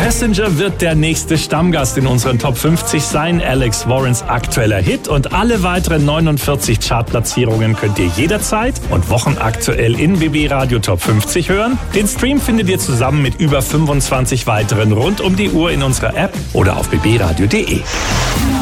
Passenger wird der nächste Stammgast in unseren Top 50 sein. Alex Warrens aktueller Hit und alle weiteren 49 Chartplatzierungen könnt ihr jederzeit und wochenaktuell in BB Radio Top 50 hören. Den Stream findet ihr zusammen mit über 25 weiteren rund um die Uhr in unserer App oder auf bbradio.de.